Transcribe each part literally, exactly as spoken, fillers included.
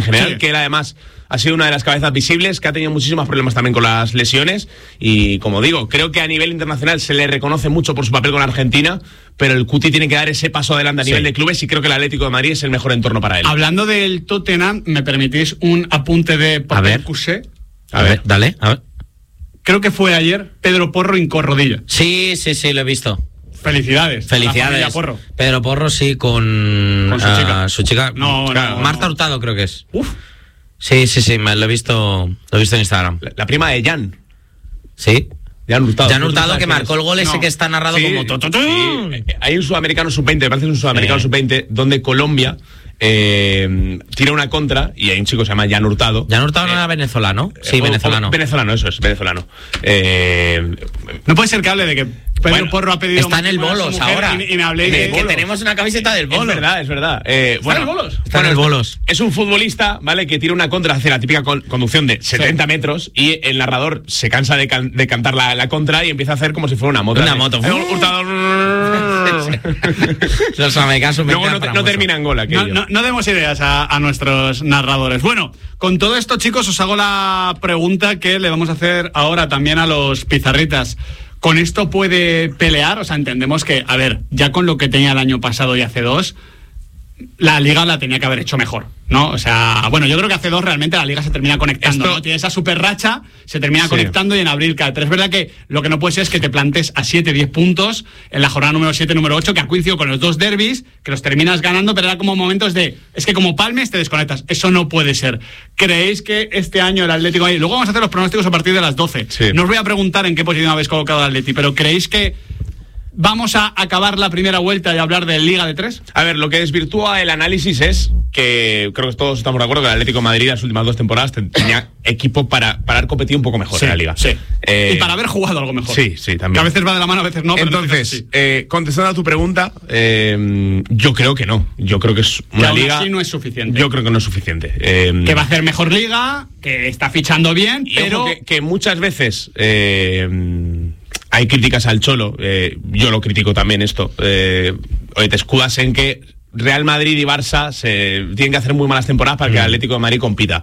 general, sí. que él además ha sido una de las cabezas visibles, que ha tenido muchísimos problemas también con las lesiones y, como digo, creo que a nivel internacional se le reconoce mucho por su papel con Argentina, pero el Cuti tiene que dar ese paso adelante a nivel sí. de clubes y creo que el Atlético de Madrid es el mejor entorno para él. Hablando del Tottenham, ¿me permitís un apunte de A ver. Cusé? A ver, dale, a ver. Creo que fue ayer, Pedro Porro hincó rodilla. Sí, sí, sí, lo he visto. Felicidades. Felicidades. Porro. Pedro Porro, sí, con, con su, uh, chica. su chica. No, no, Marta no. Hurtado, creo que es. Uf. Sí, sí, sí, me lo he visto, lo he visto en Instagram. La, la prima de Jan. Sí. Jan Hurtado. Jan Hurtado, que marcó el gol ese no. que está narrado Sí, como... to, to, to. sí. Hay un sudamericano sub veinte, me parece que es un sudamericano Sí. sub veinte, donde Colombia eh, tira una contra y hay un chico que se llama Jan Hurtado. Jan Hurtado no eh, era venezolano. Sí, o- venezolano. o- venezolano, eso es, venezolano. Eh, No puede ser que hable de que Pedro Bueno, Porro ha pedido... Está en el matrimonio a su Bolos mujer ahora. Y, y me habléis Que- de... que Bolos. tenemos una camiseta del Bolos. Es verdad, es verdad. Eh, ¿Está en el Bolos? Está en el Bolos. Es un futbolista, ¿vale? Que tira una contra, hace la típica con- conducción de setenta metros y el narrador se cansa de, can- de cantar la, la contra y empieza a hacer como si fuera una moto. Una Hace, moto. eh, Hurtado. Los americanos Luego no, te- no termina en gol aquello. No, no, no demos ideas a, a nuestros narradores. Bueno, con todo esto, chicos, os hago la pregunta que le vamos a hacer ahora también a los pizarritas. ¿Con esto puede pelear? O sea, entendemos que, a ver, ya con lo que tenía el año pasado y hace dos, la Liga la tenía que haber hecho mejor, ¿no? O sea, bueno, yo creo que hace dos realmente la Liga se termina conectando, Esto- ¿no? Tiene esa super racha, se termina Sí. conectando y en abril cae. Pero es verdad que lo que no puede ser es que te plantes a siete, diez puntos en la jornada número siete, número ocho, que ha coincidido con los dos derbis, que los terminas ganando, pero era como momentos de... Es que como palmes te desconectas. Eso no puede ser. ¿Creéis que este año el Atlético... Ahí, luego vamos a hacer los pronósticos a partir de las doce. Sí. No os voy a preguntar en qué posición habéis colocado al Atleti, pero ¿creéis que vamos a acabar la primera vuelta y hablar de Liga de Tres? A ver, lo que desvirtúa el análisis es que creo que todos estamos de acuerdo que el Atlético de Madrid las últimas dos temporadas ten- tenía equipo para, para haber competido un poco mejor en la Liga. Sí. Eh, y para haber jugado algo mejor. Sí, sí, también. Que a veces va de la mano, a veces no. Pero Entonces, sí. eh, contestando a tu pregunta, eh, yo creo que no. Yo creo que es Que una aún liga. así no es suficiente. Yo creo que no es suficiente. Eh, Que va a hacer mejor liga, que está fichando bien, y pero... ojo que, que muchas veces eh, hay críticas al Cholo. Eh, yo lo critico también esto. Eh, oye, te escudas en que Real Madrid y Barça se tienen que hacer muy malas temporadas para que el Atlético de Madrid compita.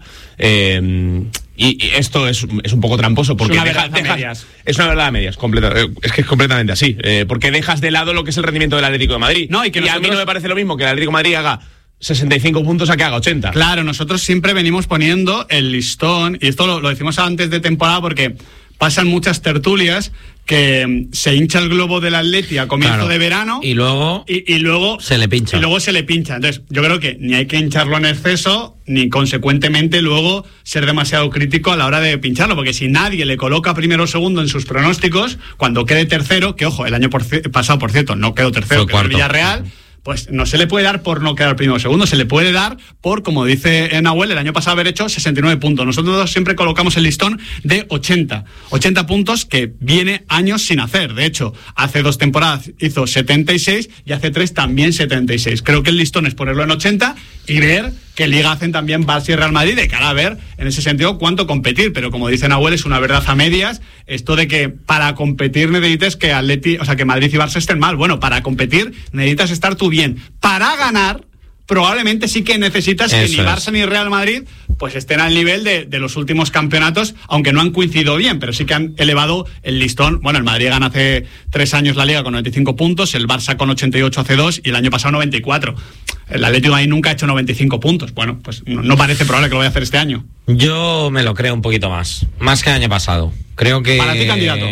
Eh, y, y esto es, es un poco tramposo porque Es una deja- verdad a dejas- medias. es una verdad a medias, completa, eh, es que es completamente así, eh, porque dejas de lado lo que es el rendimiento del Atlético de Madrid. No, y que a mí nosotros- no me parece lo mismo que el Atlético de Madrid haga sesenta y cinco puntos a que haga ochenta. Claro, nosotros siempre venimos poniendo el listón, y esto lo, lo decimos antes de temporada porque pasan muchas tertulias que mm, se hincha el globo del Atleti a comienzo Claro. de verano Y luego y, y luego se le pincha. y luego se le pincha. Entonces, yo creo que ni hay que hincharlo en exceso, ni consecuentemente luego ser demasiado crítico a la hora de pincharlo, porque si nadie le coloca primero o segundo en sus pronósticos, cuando quede tercero, que ojo, el año por ci- pasado, por cierto, no quedó tercero, Fue quedó el cuarto. Villarreal. Pues no se le puede dar por no quedar primero o segundo, se le puede dar por, como dice Nahuel, el año pasado haber hecho sesenta y nueve puntos. Nosotros siempre colocamos el listón de ochenta. ochenta puntos que viene años sin hacer. De hecho, hace dos temporadas hizo setenta y seis y hace tres también setenta y seis. Creo que el listón es ponerlo en ochenta y ver qué liga hacen también Barça y Real Madrid, de cara a ver, en ese sentido, cuánto competir. Pero como dice Nahuel, es una verdad a medias esto de que para competir necesites que Atleti, o sea, que Madrid y Barça estén mal. Bueno, para competir necesitas estar tú bien. Para ganar, probablemente sí que necesitas que Eso ni es. Barça ni Real Madrid pues estén al nivel de, de los últimos campeonatos, aunque no han coincidido bien, pero sí que han elevado el listón. Bueno, el Madrid gana hace tres años la Liga con noventa y cinco puntos, el Barça con ochenta y ocho hace dos y el año pasado noventa y cuatro. El Atlético ahí nunca ha hecho noventa y cinco puntos. Bueno, pues no, no parece probable que lo vaya a hacer este año. yo me lo creo un poquito más. Más que el año pasado. Creo que... Para ti, candidato.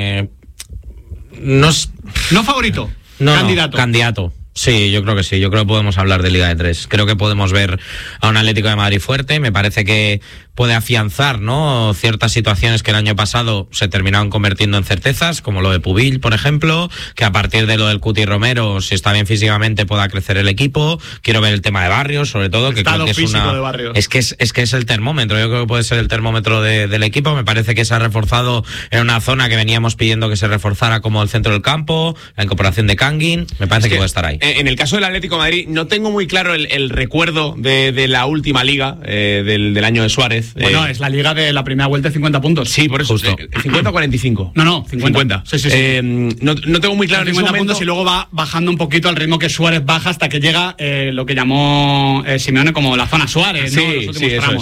No es... No favorito, No, candidato. no, candidato. Sí, yo creo que sí. Yo creo que podemos hablar de Liga de Tres. Creo que podemos ver a un Atlético de Madrid fuerte. Me parece que puede afianzar, ¿no?, ciertas situaciones que el año pasado se terminaron convirtiendo en certezas, como lo de Pubil, por ejemplo, que a partir de lo del Cuti Romero, si está bien físicamente, pueda crecer el equipo. Quiero ver el tema de Barrios, sobre todo, que Estado creo que es físico una... de Barrios. Es que es, es que es el termómetro. Yo creo que puede ser el termómetro de, del equipo. Me parece que se ha reforzado en una zona que veníamos pidiendo que se reforzara, como el centro del campo, la incorporación de Kangin. Me parece que, que puede estar ahí. En el caso del Atlético de Madrid, no tengo muy claro el, el recuerdo de, de la última liga, eh, del, del año de Suárez. Bueno, eh, es la Liga de la primera vuelta de cincuenta puntos. Sí, por eso. Justo. eh, ¿cincuenta o cuarenta y cinco? No, no, cincuenta. cincuenta. Sí, sí, sí. Eh, no, no tengo muy claro en ese cincuenta momento. puntos y luego va bajando un poquito al ritmo que Suárez baja hasta que llega eh, lo que llamó eh, Simeone como la zona Suárez, Sí, ¿no? Los sí, últimos eso tramos. es.